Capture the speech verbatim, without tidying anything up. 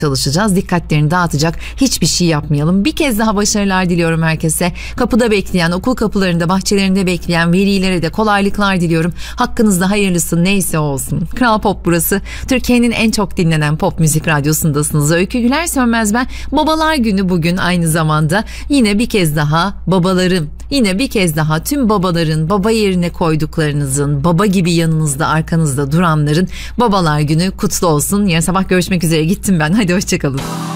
çalışacağız. Dikkatlerini dağıtacak hiçbir şey yapmayalım. Bir kez daha başarılar diliyorum herkese. Kapıda bekleyen, okul kapılarında, bahçelerinde bekleyen velilere de kolaylıklar diliyorum. Hakkınızda hayırlısı neyse olsun. Kral Pop burası. Türkiye'nin en çok dinlenen pop müzik radyosundasınız. Öykü Güler Sönmez ben. Babalar Günü bugün aynı zamanda. Yine bir kez daha babalarım, yine bir kez daha tüm babaların, baba yerine koyduklarınızın, baba gibi yanınızda, arkanızda duranların Babalar Günü kutlu olsun. Yarın sabah görüşmek üzere. Gittim ben. Hadi hoşçakalın.